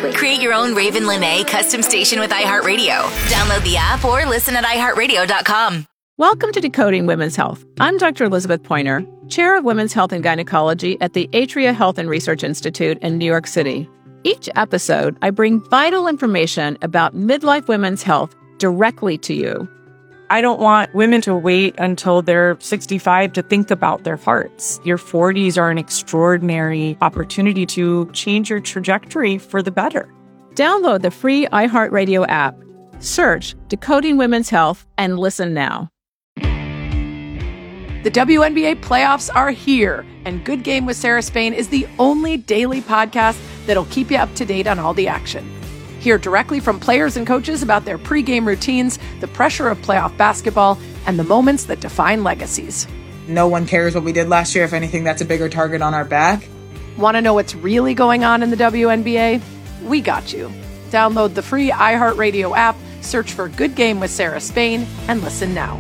Create your own Raven Lene custom station with iHeartRadio. Download the app or listen at iHeartRadio.com. Welcome to Decoding Women's Health. I'm Dr. Elizabeth Pointer, Chair of Women's Health and Gynecology at the Atria Health and Research Institute in New York City. Each episode, I bring vital information about midlife women's health directly to you. I don't want women to wait until they're 65 to think about their hearts. Your 40s are an extraordinary opportunity to change your trajectory for the better. Download the free iHeartRadio app. Search Decoding Women's Health and listen now. The WNBA playoffs are here, and Good Game with Sarah Spain is the only daily podcast that'll keep you up to date on all the action. Hear directly from players and coaches about their pregame routines, the pressure of playoff basketball, and the moments that define legacies. No one cares what we did last year. If anything, that's a bigger target on our back. Want to know what's really going on in the WNBA? We got you. Download the free iHeartRadio app, search for Good Game with Sarah Spain, and listen now.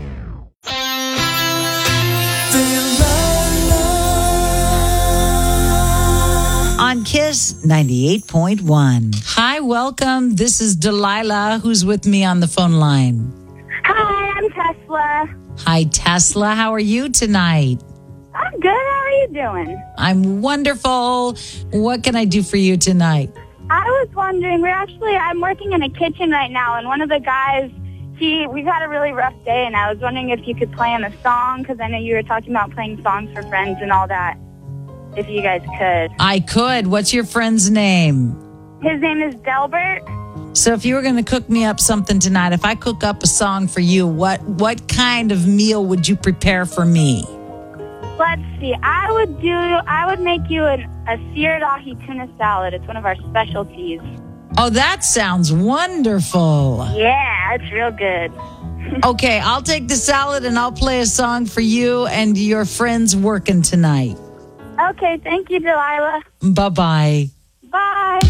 On Kiss 98.1. Hi, welcome. This is Delilah, who's with me on the phone line. Hi, I'm Tesla. Hi, Tesla. How are you tonight? I'm good. How are you doing? I'm wonderful. What can I do for you tonight? I was wondering, I'm working in a kitchen right now, and one of the guys, we've had a really rough day, and I was wondering if you could play him a song, because I know you were talking about playing songs for friends and all that. If you guys could. I could. What's your friend's name? His name is Delbert. So if you were going to cook me up something tonight, if I cook up a song for you, what kind of meal would you prepare for me? Let's see. I would make you a seared ahi tuna salad. It's one of our specialties. Oh, that sounds wonderful. Yeah, it's real good. Okay, I'll take the salad and I'll play a song for you and your friends working tonight. Okay, thank you, Delilah. Bye-bye. Bye.